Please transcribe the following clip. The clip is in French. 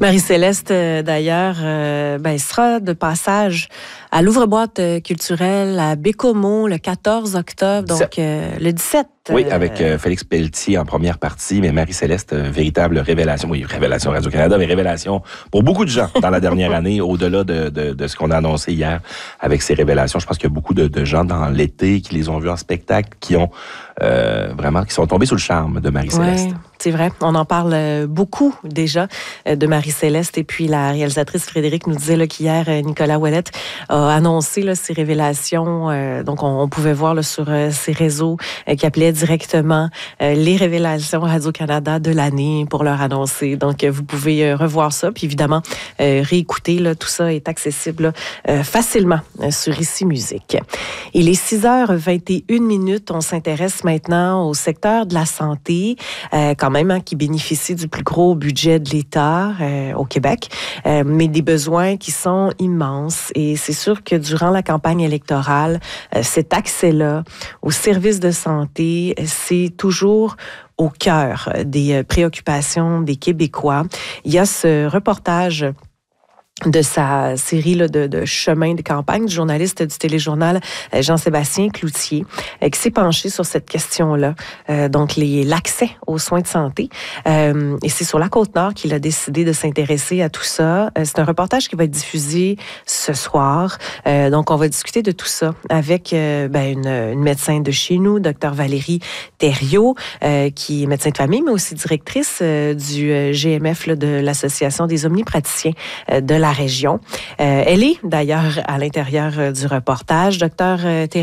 Marie-Céleste, d'ailleurs, sera de passage à l'ouvre-boîte culturelle à Bécomo le 14 octobre, donc le 17. Oui, avec Félix Pelletier en première partie, mais Marie-Céleste, véritable révélation. Oui, révélation Radio-Canada, mais révélation pour beaucoup de gens dans la dernière année, au-delà de ce qu'on a annoncé hier avec ces révélations. Je pense qu'il y a beaucoup de gens dans l'été qui les ont vus en spectacle, qui ont qui sont tombés sous le charme de Marie-Céleste. Oui, c'est vrai. On en parle beaucoup déjà de Marie-Céleste. Et puis la réalisatrice Frédéric nous disait qu'hier, Nicolas Ouellette a annoncé ses révélations. Donc on pouvait voir sur ses réseaux qui appelaient directement les révélations Radio-Canada de l'année pour leur annoncer. Donc vous pouvez revoir ça. Puis évidemment, réécouter. Tout ça est accessible facilement sur Ici Musique. Il est 6h21. On s'intéresse maintenant au secteur de la santé, quand même, qui bénéficie du plus gros budget de l'État au Québec, mais des besoins qui sont immenses. Et c'est sûr que durant la campagne électorale, cet accès-là aux services de santé, c'est toujours au cœur des préoccupations des Québécois. Il y a ce reportage de sa série de chemins de campagne du journaliste du téléjournal Jean-Sébastien Cloutier qui s'est penché sur cette question-là, donc l'accès aux soins de santé. Et c'est sur la Côte-Nord qu'il a décidé de s'intéresser à tout ça. C'est un reportage qui va être diffusé ce soir. Donc, on va discuter de tout ça avec une médecin de chez nous, Dr Valérie Thériault, qui est médecin de famille, mais aussi directrice du GMF de l'Association des omnipraticiens de la région. Elle est d'ailleurs à l'intérieur du reportage. Docteur Thériault,